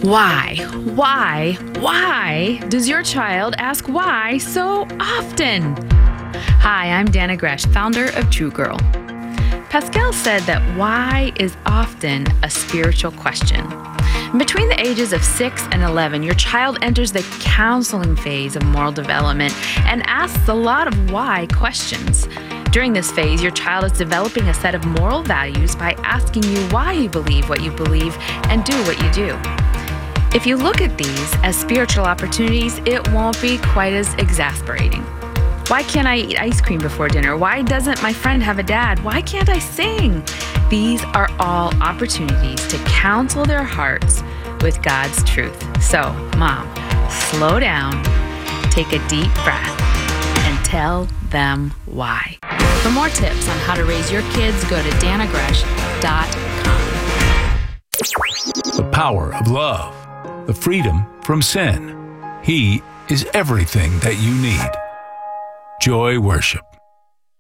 Why does your child ask why so often? Hi, I'm Dana Gresh, founder of True Girl. Pascal said that why is often a spiritual question. Between the ages of 6 and 11, your child enters the counseling phase of moral development and asks a lot of why questions. During this phase, your child is developing a set of moral values by asking you why you believe what you believe and do what you do. If you look at these as spiritual opportunities, it won't be quite as exasperating. Why can't I eat ice cream before dinner? Why doesn't my friend have a dad? Why can't I sing? These are all opportunities to counsel their hearts with God's truth. So, Mom, slow down, take a deep breath, and tell them why. For more tips on how to raise your kids, go to danagresh.com. The power of love, the freedom from sin. He is everything that you need. Joy Worship.